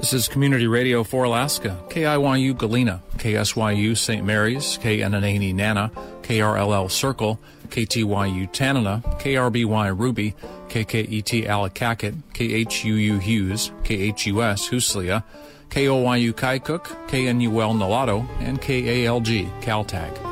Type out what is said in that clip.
This is Community Radio for Alaska, KIYU Galena, KSYU St. Mary's, KNNA Nana, KRLL Circle, KTYU Tanana, KRBY Ruby, KKET Allakaket, KHUU Hughes, KHUS Huslia, KOYU Kaikook, KNUL Nulato, and KALG Caltag.